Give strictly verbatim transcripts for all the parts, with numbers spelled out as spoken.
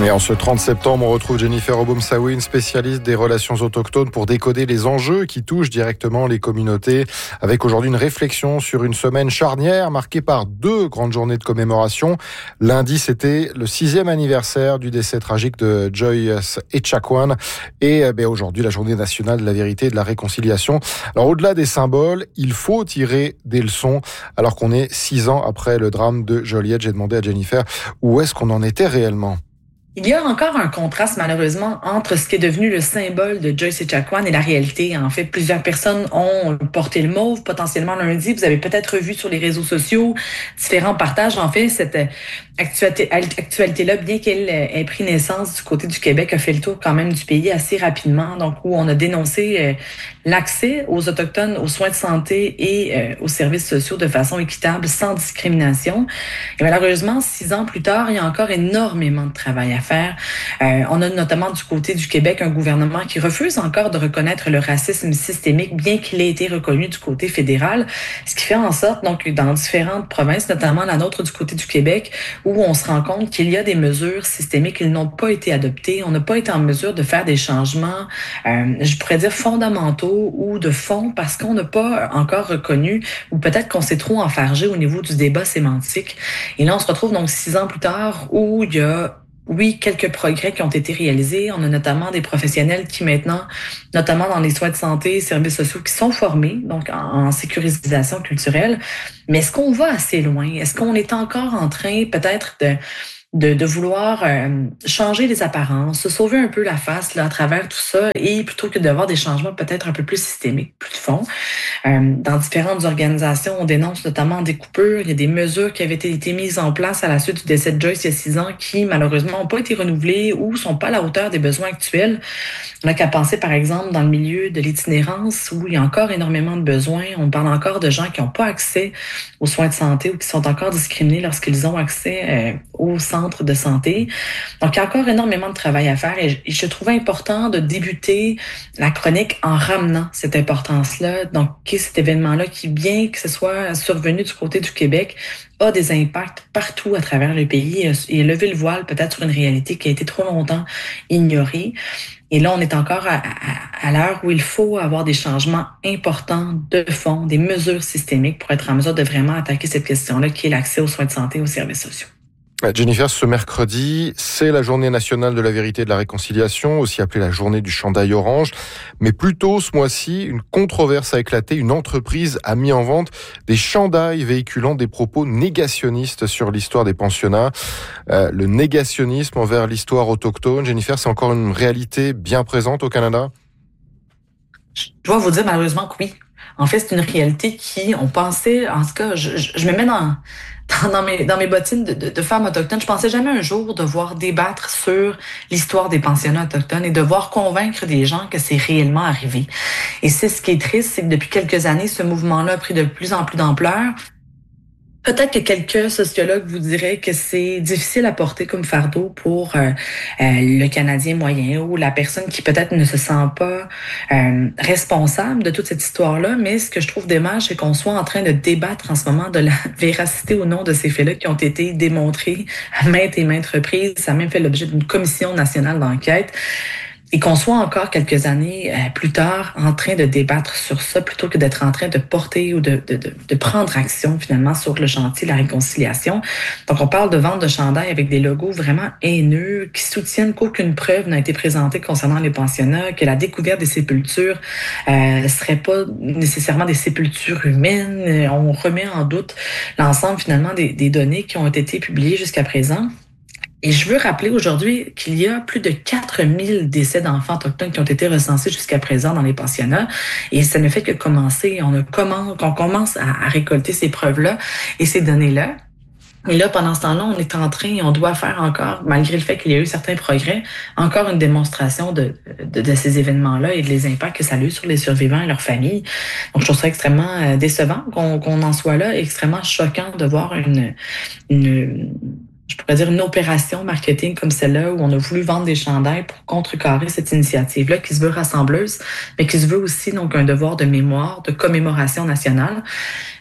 Et en ce trente septembre, on retrouve Jennifer Obomsawin, spécialiste des relations autochtones, pour décoder les enjeux qui touchent directement les communautés, avec aujourd'hui une réflexion sur une semaine charnière marquée par deux grandes journées de commémoration. Lundi, c'était le sixième anniversaire du décès tragique de Joyce Echaquan, et ben, aujourd'hui, la journée nationale de la vérité et de la réconciliation. Alors, au-delà des symboles, il faut tirer des leçons, alors qu'on est six ans après le drame de Joliette. J'ai demandé à Jennifer où est-ce qu'on en était réellement. Il y a encore un contraste, malheureusement, entre ce qui est devenu le symbole de Joyce Echaquan et la réalité. En fait, plusieurs personnes ont porté le mauve potentiellement lundi. Vous avez peut-être vu sur les réseaux sociaux différents partages. En fait, cette actualité-là, bien qu'elle ait pris naissance du côté du Québec, a fait le tour quand même du pays assez rapidement. Donc, où on a dénoncé l'accès aux Autochtones aux soins de santé et aux services sociaux de façon équitable, sans discrimination. Et malheureusement, six ans plus tard, il y a encore énormément de travail à faire. Euh, on a notamment du côté du Québec un gouvernement qui refuse encore de reconnaître le racisme systémique, bien qu'il ait été reconnu du côté fédéral, ce qui fait en sorte, donc, dans différentes provinces, notamment la nôtre du côté du Québec, où on se rend compte qu'il y a des mesures systémiques qui n'ont pas été adoptées. On n'a pas été en mesure de faire des changements, euh, je pourrais dire fondamentaux ou de fond, parce qu'on n'a pas encore reconnu, ou peut-être qu'on s'est trop enfargé au niveau du débat sémantique. Et là, on se retrouve donc six ans plus tard, où il y a oui, quelques progrès qui ont été réalisés. On a notamment des professionnels qui maintenant, notamment dans les soins de santé, services sociaux, qui sont formés, donc en, en sécurisation culturelle. Mais est-ce qu'on va assez loin? Est-ce qu'on est encore en train peut-être de... De, de vouloir euh, changer les apparences, se sauver un peu la face là, à travers tout ça, et plutôt que d'avoir des changements peut-être un peu plus systémiques, plus de fond. Euh, dans différentes organisations, on dénonce notamment des coupures. Il y a des mesures qui avaient été, été mises en place à la suite du décès de Joyce il y a six ans qui, malheureusement, n'ont pas été renouvelées ou sont pas à la hauteur des besoins actuels. On n'a qu'à penser, par exemple, dans le milieu de l'itinérance, où il y a encore énormément de besoins. On parle encore de gens qui n'ont pas accès aux soins de santé ou qui sont encore discriminés lorsqu'ils ont accès euh, aux centres de santé. Donc, il y a encore énormément de travail à faire et je trouvais important de débuter la chronique en ramenant cette importance-là. Donc, cet événement-là qui, bien que ce soit survenu du côté du Québec, a des impacts partout à travers le pays et lever le voile peut-être sur une réalité qui a été trop longtemps ignorée. Et là, on est encore à, à, à l'heure où il faut avoir des changements importants de fond, des mesures systémiques pour être en mesure de vraiment attaquer cette question-là qui est l'accès aux soins de santé et aux services sociaux. Jennifer, ce mercredi, c'est la journée nationale de la vérité et de la réconciliation, aussi appelée la journée du chandail orange. Mais plus tôt, ce mois-ci, une controverse a éclaté. Une entreprise a mis en vente des chandails véhiculant des propos négationnistes sur l'histoire des pensionnats. Euh, le négationnisme envers l'histoire autochtone, Jennifer, c'est encore une réalité bien présente au Canada? Je dois vous dire malheureusement que oui. En fait, c'est une réalité qui, on pensait, en tout cas, je, je, je me mets dans... Dans mes, dans mes bottines de, de, de femmes autochtones, je pensais jamais un jour devoir débattre sur l'histoire des pensionnats autochtones et devoir convaincre des gens que c'est réellement arrivé. Et c'est ce qui est triste, c'est que depuis quelques années, ce mouvement-là a pris de plus en plus d'ampleur. Peut-être que quelques sociologues vous diraient que c'est difficile à porter comme fardeau pour euh, euh, le Canadien moyen ou la personne qui peut-être ne se sent pas euh, responsable de toute cette histoire-là. Mais ce que je trouve dommage, c'est qu'on soit en train de débattre en ce moment de la véracité ou non de ces faits-là qui ont été démontrés à maintes et maintes reprises. Ça a même fait l'objet d'une commission nationale d'enquête. Et qu'on soit encore quelques années euh, plus tard en train de débattre sur ça plutôt que d'être en train de porter ou de, de, de, de prendre action finalement sur le chantier de la réconciliation. Donc, on parle de vente de chandails avec des logos vraiment haineux qui soutiennent qu'aucune preuve n'a été présentée concernant les pensionnats, que la découverte des sépultures euh, serait pas nécessairement des sépultures humaines. On remet en doute l'ensemble finalement des, des données qui ont été publiées jusqu'à présent. Et je veux rappeler aujourd'hui qu'il y a plus de quatre mille décès d'enfants autochtones qui ont été recensés jusqu'à présent dans les pensionnats. Et ça ne fait que commencer. On, a commence, on commence à, à récolter ces preuves-là et ces données-là. Et là, pendant ce temps-là, on est en train, on doit faire encore, malgré le fait qu'il y a eu certains progrès, encore une démonstration de, de, de ces événements-là et de les impacts que ça a eu sur les survivants et leurs familles. Donc, je trouve ça extrêmement décevant qu'on, qu'on en soit là, extrêmement choquant de voir une... une je pourrais dire une opération marketing comme celle-là où on a voulu vendre des chandails pour contrecarrer cette initiative-là qui se veut rassembleuse, mais qui se veut aussi donc un devoir de mémoire, de commémoration nationale.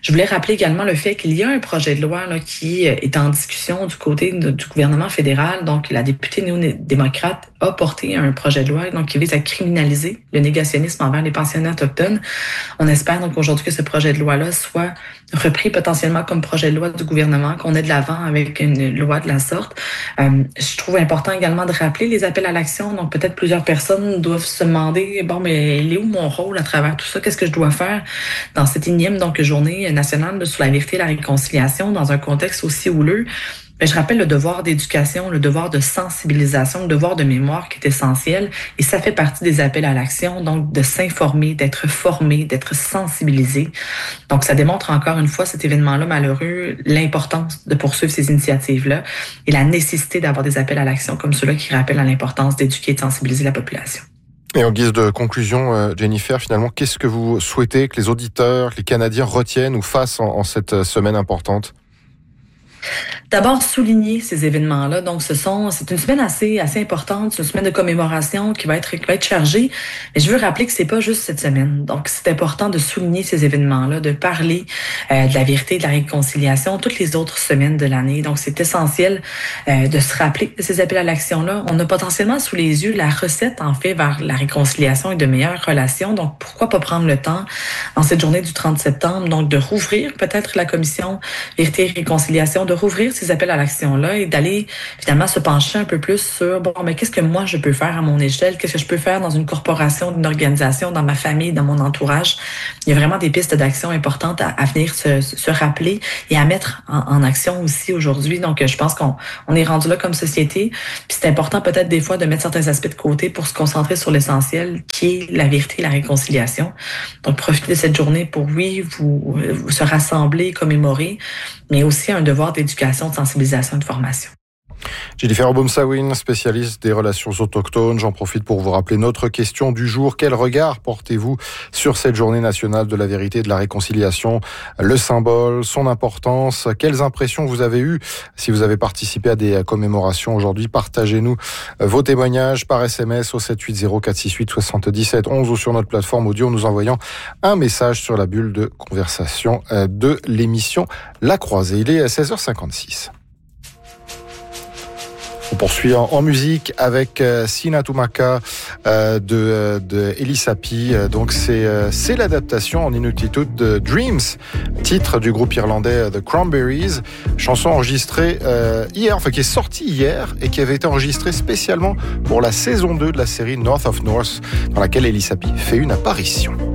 Je voulais rappeler également le fait qu'il y a un projet de loi là, qui est en discussion du côté de, du gouvernement fédéral. Donc, la députée néo-démocrate a porté un projet de loi donc, qui vise à criminaliser le négationnisme envers les pensionnés autochtones. On espère donc aujourd'hui que ce projet de loi-là soit repris potentiellement comme projet de loi du gouvernement, qu'on ait de l'avant avec une loi de la sorte. Euh, je trouve important également de rappeler les appels à l'action. Donc, peut-être plusieurs personnes doivent se demander, bon, mais il est où mon rôle à travers tout ça? Qu'est-ce que je dois faire dans cette énième donc, journée nationale sur la vérité et la réconciliation dans un contexte aussi houleux? Mais je rappelle le devoir d'éducation, le devoir de sensibilisation, le devoir de mémoire qui est essentiel. Et ça fait partie des appels à l'action, donc de s'informer, d'être formé, d'être sensibilisé. Donc, ça démontre encore une fois cet événement-là malheureux, l'importance de poursuivre ces initiatives-là et la nécessité d'avoir des appels à l'action comme ceux-là qui rappellent à l'importance d'éduquer et de sensibiliser la population. Et en guise de conclusion, Jennifer, finalement, qu'est-ce que vous souhaitez que les auditeurs, que les Canadiens retiennent ou fassent en, en cette semaine importante? D'abord, souligner ces événements-là. Donc, ce sont, c'est une semaine assez, assez importante, c'est une semaine de commémoration qui va être, qui va être chargée. Mais je veux rappeler que c'est pas juste cette semaine. Donc, c'est important de souligner ces événements-là, de parler euh, de la vérité, de la réconciliation, toutes les autres semaines de l'année. Donc, c'est essentiel euh, de se rappeler de ces appels à l'action-là. On a potentiellement sous les yeux la recette, en fait, vers la réconciliation et de meilleures relations. Donc, pourquoi pas prendre le temps, en cette journée du trente septembre, donc de rouvrir peut-être la commission vérité et réconciliation, de rouvrir ces appels à l'action-là et d'aller finalement se pencher un peu plus sur, bon, mais qu'est-ce que moi je peux faire à mon échelle? Qu'est-ce que je peux faire dans une corporation, une organisation, dans ma famille, dans mon entourage? Il y a vraiment des pistes d'action importantes à, à venir se, se rappeler et à mettre en, en action aussi aujourd'hui. Donc, je pense qu'on on est rendu là comme société. Puis c'est important peut-être des fois de mettre certains aspects de côté pour se concentrer sur l'essentiel qui est la vérité et la réconciliation. Donc, profitez de cette journée pour, oui, vous, vous se rassembler, commémorer, mais aussi un devoir d'éducation, de sensibilisation et de formation. Jennifer Obomsawin, spécialiste des relations autochtones. J'en profite pour vous rappeler notre question du jour. Quel regard portez-vous sur cette journée nationale de la vérité et de la réconciliation? Le symbole, son importance, quelles impressions vous avez eues si vous avez participé à des commémorations aujourd'hui? Partagez-nous vos témoignages par S M S au sept huit zéro quatre six huit sept sept un un ou sur notre plateforme audio en nous envoyant un message sur la bulle de conversation de l'émission La Croisée. Il est seize heures cinquante-six. On poursuit en, en musique avec euh, Sina Tumaka euh, de, euh, de Elisapi. Donc c'est, euh, c'est l'adaptation en inuktitut de Dreams, titre du groupe irlandais The Cranberries, chanson enregistrée euh, hier, enfin qui est sortie hier et qui avait été enregistrée spécialement pour la saison deux de la série North of North, dans laquelle Elisapi fait une apparition.